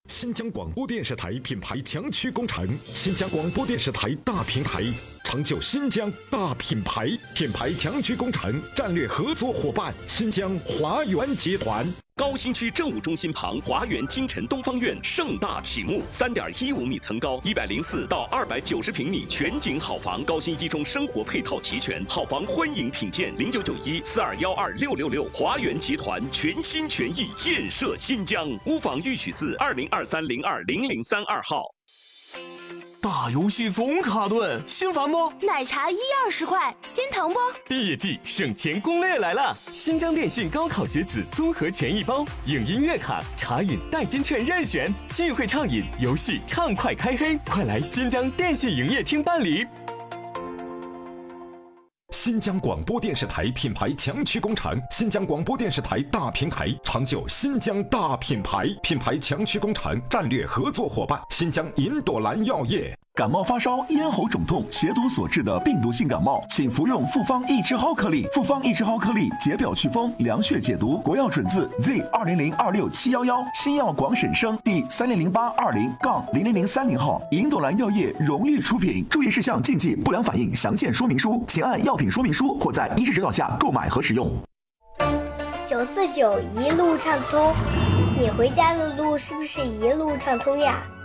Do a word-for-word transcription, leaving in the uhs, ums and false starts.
新疆广播电视台品牌强驱工程，新疆广播电视台大平台，成就新疆大品牌。品牌强驱工程战略合作伙伴：新疆华源集团。 高新区政务中心旁华源金晨东方院盛大启幕，三点一五米层高，一百零四到二百九十平米全景好房，高新一中生活配套齐全，好房欢迎品鉴。零九九一四二幺二六六六，华源集团全心全意建设新疆。屋房预取自二零二三零二零零三二号。 大游戏总卡顿，心烦不？ 奶茶一二十块，心疼不？ 毕业季省钱攻略来了！新疆电信高考学子综合权益包，影音乐卡、茶饮代金券任选，聚会畅饮，游戏畅快开黑，快来新疆电信营业厅办理。 新疆广播电视台品牌强驱工程，新疆广播电视台大平台，成就新疆大品牌。品牌强驱工程战略合作伙伴：新疆银朵兰药业。 感冒发烧、咽喉肿痛、血毒所致的病毒性感冒，请服用复方益智蒿颗粒。复方益智蒿颗粒解表祛风、凉血解毒，国药准字 Z 二零零二六七幺幺，新药广审生第三零零八二零杠零零零三零号，银朵兰药业荣誉出品。注意事项、禁忌、不良反应详见说明书，请按药品说明书或在医师指导下购买和使用。 九四九一路畅通，你回家的路是不是一路畅通呀？